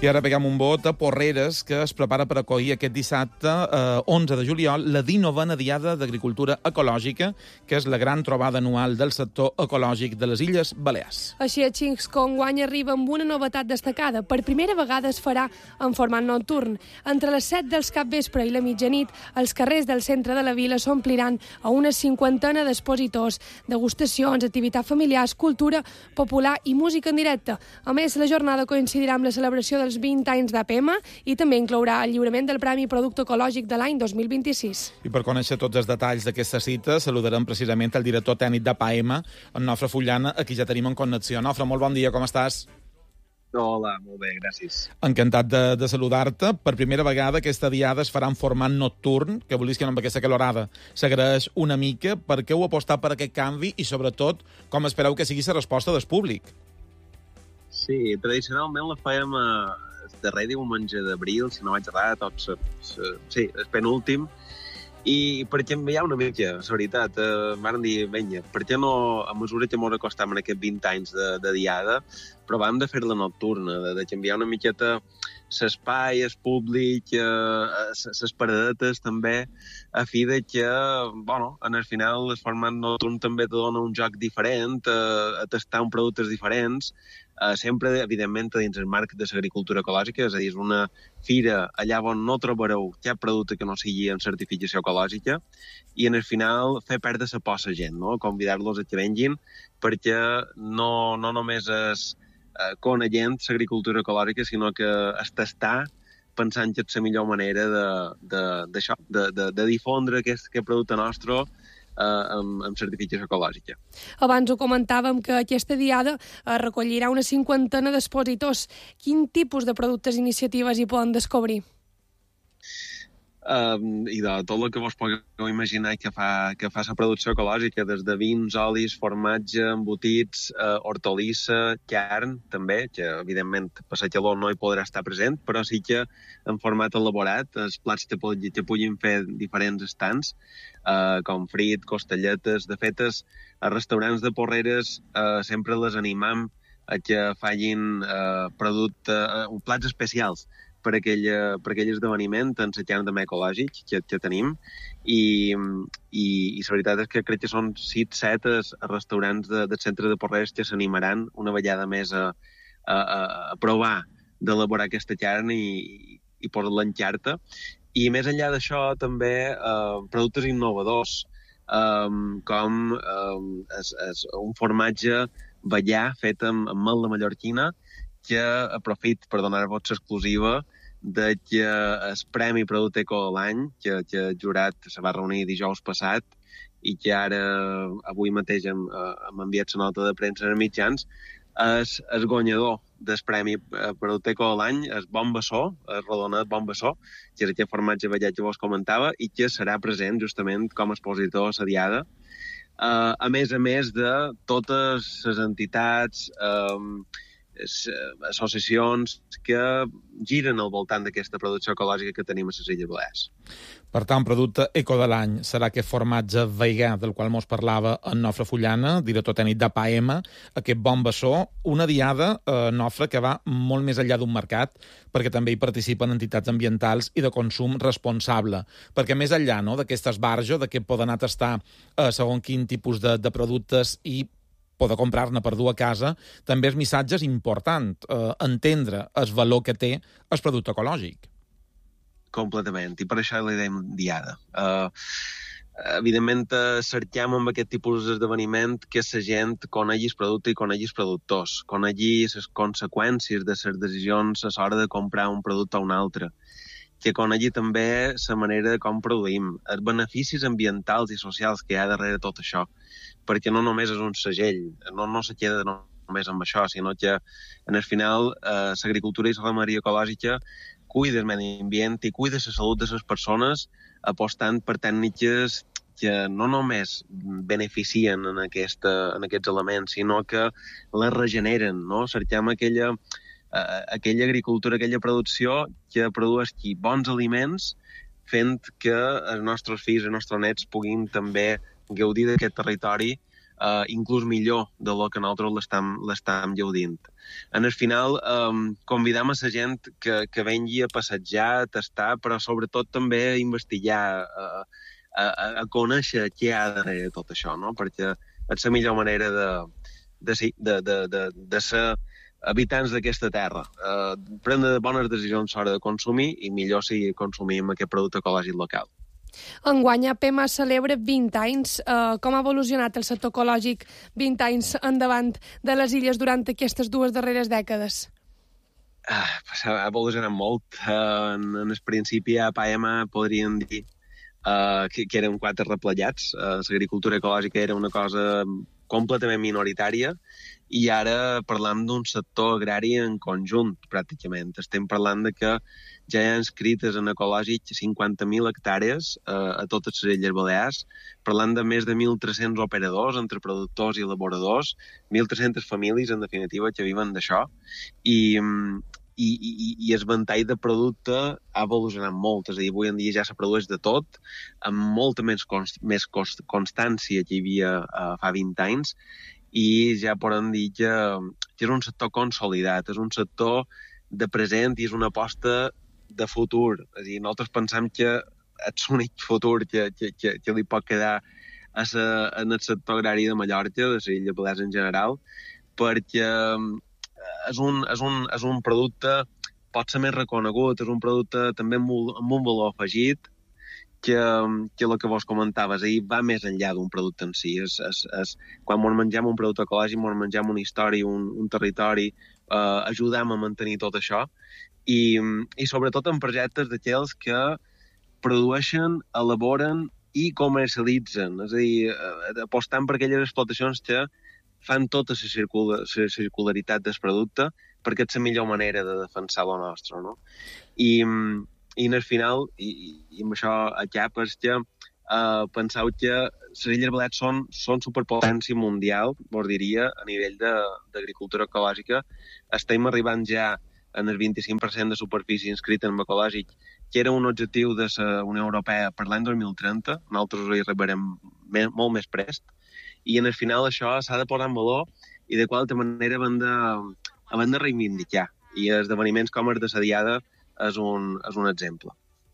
I ara peguem un vot a Porreres, que es prepara per acollir aquest dissabte, 11 de juliol, la 19a Diada d'Agricultura Ecològica, que és la gran trobada anual del sector ecològic de les Illes Balears. Així, a Xinx, que enguany arriba amb una novetat destacada. Per primera vegada es farà en format nocturn. Entre les 7 del capvespre i la mitjanit, els carrers del centre de la vila s'ompliran a una cinquantena d'expositors, degustacions, activitats familiars, cultura popular i música en directe. A més, la jornada coincidirà amb la celebració dels 20 anys d'APM i també inclourà el lliurament del Premi Producte Ecològic de l'any 2026. I per conèixer tots els detalls d'aquesta cita, saludarem precisament el director tècnic d'APM, en Nofre Fullana, a qui ja tenim en connexió. Nofre, molt bon dia, com estàs? Hola, molt bé, gràcies. Encantat de saludar-te. Per primera vegada aquesta diada es farà en format nocturn, que volis que amb aquesta calorada s'agraeix una mica. Per què heu apostat per aquest canvi i, sobretot, com espereu que sigui la resposta del públic? Sí, tradicionalment la fèiem el darrer diumenge d'abril, si no vaig errar, sí, el penúltim, i per canviar una mica, la veritat, van dir, vinga, per què no, a mesura que ens acostem en aquests 20 anys de diada, provàvem de fer-la nocturna, de canviar una miqueta l'espai, el públic, les paradetes també, a fi de que, bueno, en el final el format nocturn també te dona un joc diferent, a tastar uns productes diferents, sempre, evidentment, dins el marc de l'agricultura ecològica, és a dir, és una fira allà on no trobareu cap producte que no sigui en certificació ecològica, i en el final fer perdre la por a la gent, no? Convidar-los a que venguin, perquè no només és coneixent l'agricultura ecològica, sinó que es tastar pensant que és la millor manera de difondre aquest producte nostre amb certificació ecològica. Abans ho comentàvem que aquesta diada recollirà una cinquantena d'expositors. Quin tipus de productes i iniciatives hi poden descobrir? I de tot el que vos pugueu imaginar que fa la producció ecològica, des de vins, olis, formatge, embotits, hortolissa, carn, també, que evidentment per la calor no hi podrà estar present, però sí que en format elaborat, els plats que puguin fer diferents estants, com frit, costelletes. De fet, els restaurants de Porreres sempre les animam a que facin plats especials per aquell esdeveniment en la carn també ecològic que tenim, i la veritat és que crec que són 6-7 restaurants del centre de Porreres que s'animaran una vegada més a provar d'elaborar aquesta carn i posar-la en xarta. I més enllà d'això també productes innovadors, com un formatge vellà fet amb mel de mallorquina, que aprofit per donar-vos l'exclusiva de que el Premi Producte Eco de l'any, que el jurat se va reunir dijous passat i que ara, avui mateix, hem enviat la nota de premsa als mitjans, és el guanyador del Premi Producte Eco de l'any, el Bon Bessó, el rodonet Bon Bessó, que és aquest formatge vellat que vos comentava, i que serà present justament com a expositor a la diada, a més de totes les entitats, associacions que giren al voltant d'aquesta producció ecològica que tenim a les Illes Balears. Per tant, producte eco de l'any serà aquest formatge veigà del qual mos parlava en Nofre Fullana, director tècnic d'APM, aquest Bon Bessó, una diada, Nofre, que va molt més enllà d'un mercat, perquè també hi participen entitats ambientals i de consum responsable. Perquè més enllà, no, d'aquest esbarjo, de què poden anar a tastar segons quin tipus de productes i poder comprar-ne per dur a casa, també el missatge és important, entendre el valor que té el producte ecològic. Completament, i per això li dèiem diada. Evidentment, cerquem amb aquest tipus d'esdeveniment que la gent conegui el producte i conegui els productors, conegui les conseqüències de les decisions a l'hora de comprar un producte o un altre, que conegui també la manera com produïm, els beneficis ambientals i socials que hi ha darrere tot això, perquè no només és un segell, no se queda només amb això, sinó que, en el final, l'agricultura i la ramaderia ecològica cuida el medi ambient i cuida la salut de les persones, apostant per tècniques que no només beneficien en aquests elements, sinó que les regeneren, no? Cerquem aquella agricultura, aquella producció que produeixi bons aliments, fent que els nostres fills i els nostres nets puguin també gaudir d'aquest territori inclús millor de lo que nosaltres l'estam gaudint. En el final, convidam a la gent que vengui a passejar, a tastar, però sobretot també a investigar, a conèixer què hi ha darrere tot això, no? Perquè és la millor manera de ser habitants d'aquesta terra. Prendre bones decisions a l'hora de consumir i millor si consumim aquest producte ecològic local. Enguany APEMA celebra 20 anys. Com ha evolucionat el sector ecològic 20 anys endavant de les illes durant aquestes 2 darreres dècades? Ha evolucionat molt. En el principi a APEMA podríem dir que eren 4 replegats. L'agricultura ecològica era una cosa completament minoritària i ara parlam d'un sector agrari en conjunt, pràcticament. Estem parlant de que ja hi ha inscrites en ecològic 50.000 hectàrees a totes les Illes Balears, parlant de més de 1.300 operadors entre productors i elaboradors, 1.300 famílies, en definitiva, que viuen d'això, i el ventall de producte ha evolucionat molt. És a dir, avui en dia ja se produeix de tot, amb molta més constància que hi havia fa 20 anys, i ja podem dir que és un sector consolidat, és un sector de present i és una aposta de futur. És a dir, nosaltres pensem que és l'únic futur que li pot quedar en el sector agrari de Mallorca, de les Illes Balears en general, perquè és un producte pot ser més reconegut, és un producte també amb un valor afegit, que el que vos comentaves ahir va més enllà d'un producte en si. Quan ens mengem un producte ecològic, ens mengem una història, un territori, ajudem a mantenir tot això, i sobretot en projectes d'aquells que produeixen, elaboren i comercialitzen. És a dir, apostant per aquelles explotacions que fan tota la circularitat del producte, perquè és la millor manera de defensar lo nostre, no? I al final, i amb això acaba, és que penseu que les Illes Balears són superpotència mundial, vos diria, a nivell d'agricultura ecològica. Estem arribant ja en el 25% de superfície inscrita en ecològic, que era un objectiu de la Unió Europea per l'any 2030. Nosaltres ho arribarem molt més prest. I en el final això s'ha de posar en valor i de qualsevol manera hem de reivindicar. I esdeveniments com els de la Diada és un exemple.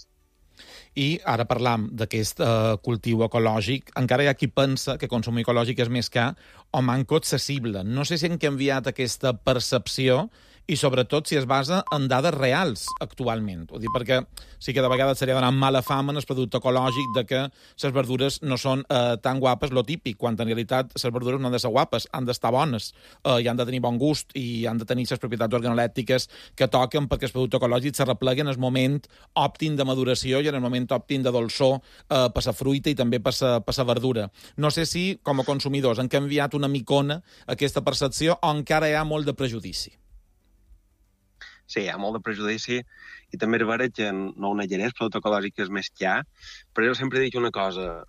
I ara parlam d'aquest cultiu ecològic. Encara hi ha qui pensa que consumir ecològic és més car o manco accessible. No sé si han canviat aquesta percepció i sobretot si es basa en dades reals actualment. Ho dic perquè sí que de vegades seria donant mala fama en el producte ecològic de que les verdures no són tan guapes, lo típic, quan en realitat les verdures no han de ser guapes, han d'estar bones i han de tenir bon gust i han de tenir les propietats organolèptiques que toquen perquè el producte ecològic se replegui en el moment òptim de maduració i en el moment òptim de dolçor per la fruita i també per la verdura. No sé si, com a consumidors, han canviat una micona aquesta percepció o encara hi ha molt de prejudici. Sí, hi ha molt de prejudici i també és vera que no ho negaré, el producte ecològic és més car, però jo sempre dic una cosa,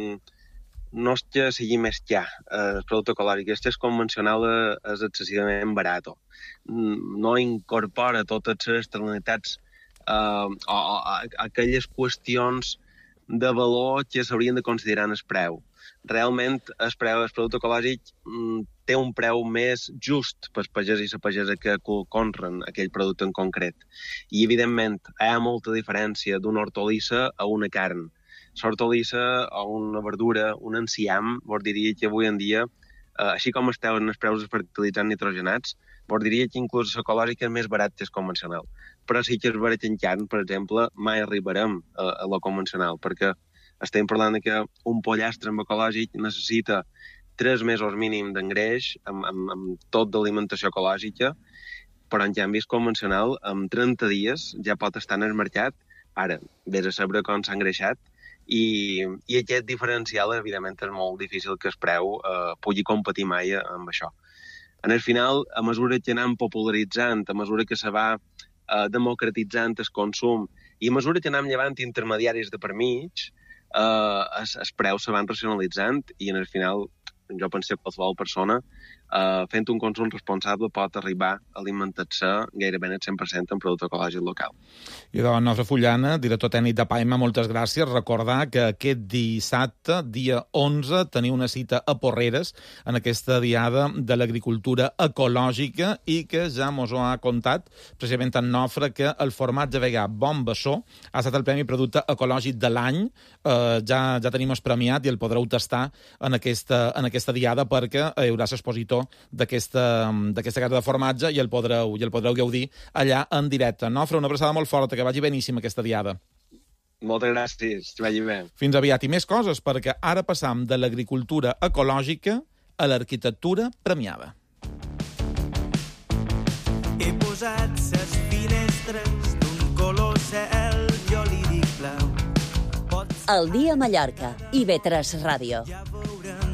no és que sigui més car el producte ecològic, és que és convencional, és excessivament barat. No incorpora totes les externalitats o aquelles qüestions de valor que s'haurien de considerar en el preu. Realment, el producte ecològic té un preu més just per pagès i la pagesa que conren aquell producte en concret. I, evidentment, hi ha molta diferència d'una hortolissa a una carn. L'hortolissa o una verdura, un enciam, vos diria que avui en dia, així com esteu en els preus dels fertilitzants nitrogenats, vos diria que inclús l'ecològic és més barat que el convencional. Però sí que és barat en carn, per exemple, mai arribarem a lo convencional, perquè estem parlant que un pollastre amb ecològic necessita 3 mesos mínim d'engreix amb tot d'alimentació ecològica, però en canvi convencional, amb 30 dies ja pot estar en el mercat. Ara, vés a saber com s'ha engreixat, i aquest diferencial, evidentment, és molt difícil que el preu pugui competir mai amb això. En el final, a mesura que anem popularitzant, a mesura que se va democratitzant el consum i a mesura que anem llevant intermediaris de per mig, els preus se van racionalitzant i en el final jo penso que qualsevol persona fent un consum responsable pot arribar a alimentar-se gairebé el 100% en producte ecològic local. I doncs, Nofre Fullana, director tècnic de Paema, moltes gràcies. Recordar que aquest dissabte, dia 11, teniu una cita a Porreres en aquesta diada de l'agricultura ecològica i que ja mos ho ha contat precisament en Nofre que el formatge vegà Bon Bessó ha estat el Premi Producte Ecològic de l'any. Ja tenim el premiat i el podreu tastar en aquesta diada perquè hi haurà l'expositor d'aquesta casa de formatge i el podreu gaudir allà en directe. Nofre, una abraçada molt forta, que vagi beníssima aquesta diada. Moltes gràcies, que vagi bé. Fins aviat. I més coses, perquè ara passam de l'agricultura ecològica a l'arquitectura premiada. He posat ses finestres d'un color cel, jo li dic blau. El dia a Mallorca, IB3 Ràdio.